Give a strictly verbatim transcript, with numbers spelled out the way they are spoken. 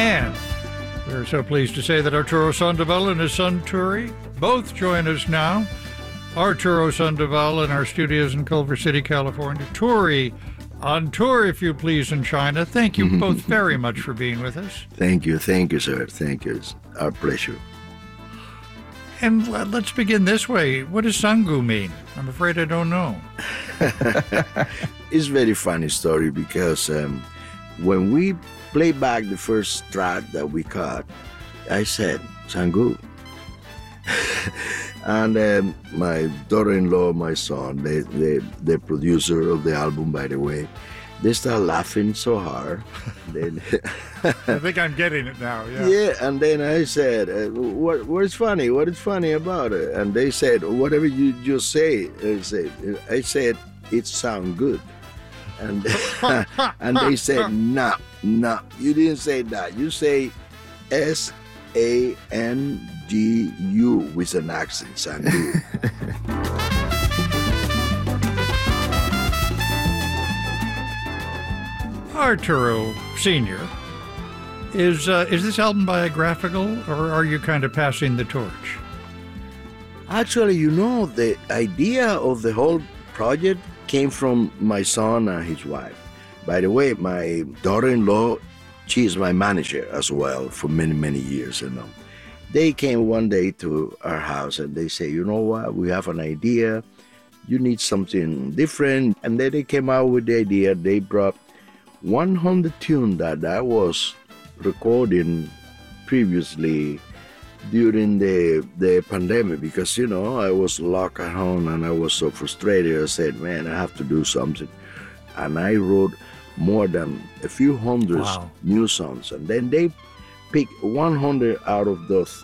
And we're so pleased to say that Arturo Sandoval and his son Turi both join us now. Arturo Sandoval in our studios in Culver City, California. Turi on tour, if you please, in China. Thank you both very much for being with us. Thank you. Thank you, sir. Thank you. It's our pleasure. And let's begin this way. What does Sangu mean? I'm afraid I don't know. It's a very funny story because um, when we played back the first track that we cut, I said, Sangu. And um, my daughter-in-law, my son, they, they, the producer of the album, by the way, they start laughing so hard. Then, I think I'm getting it now, yeah. Yeah, and then I said, uh, what, what is funny? What is funny about it? And they said, whatever you just say. I said, I said it sounds good. And, and they said, no, no, you didn't say that. You say S A N G U with an accent, Sangu. Arturo Senior, is uh, is this album biographical, or are you kind of passing the torch? Actually, you know, the idea of the whole project came from my son and his wife. By the way, my daughter-in-law, she is my manager as well for many, many years, you know. They came one day to our house and they say, you know what, we have an idea. You need something different. And then they came out with the idea. They brought one hundred tunes that I was recording previously during the the pandemic because, you know, I was locked at home and I was so frustrated. I said, man, I have to do something. And I wrote more than a few hundred wow. new songs. And then they picked one hundred out of those